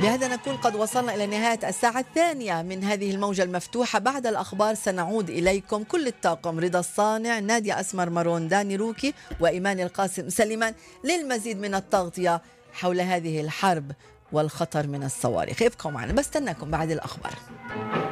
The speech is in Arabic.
بهذا نكون قد وصلنا إلى نهاية الساعة الثانية من هذه الموجة المفتوحة. بعد الأخبار سنعود إليكم كل الطاقم: رضا الصانع، نادية أسمر مارون، داني روكي، وإيمان القاسم سليمان، للمزيد من التغطية حول هذه الحرب والخطر من الصواريخ. ابقوا معنا، بستناكم بعد الأخبار.